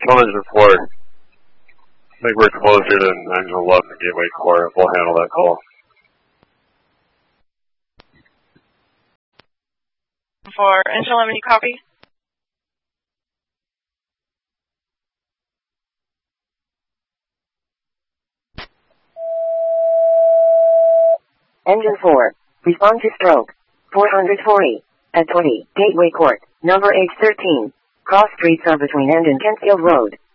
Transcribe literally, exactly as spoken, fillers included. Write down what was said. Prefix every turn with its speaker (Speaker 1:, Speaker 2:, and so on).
Speaker 1: Engine four. I think we're closer than Engine eleven to Gateway Core. We'll handle that call.
Speaker 2: For Engine eleven, you copy?
Speaker 3: Engine four. Respond to stroke. four hundred forty. At twenty. Gateway Court. Number H thirteen. Cross streets are between End and Kentfield Road.